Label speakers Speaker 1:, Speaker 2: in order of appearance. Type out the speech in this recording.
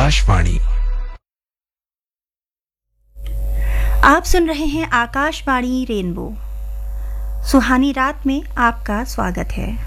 Speaker 1: आकाशवाणी।
Speaker 2: आप सुन रहे हैं आकाशवाणी रेनबो। सुहानी रात में आपका स्वागत है।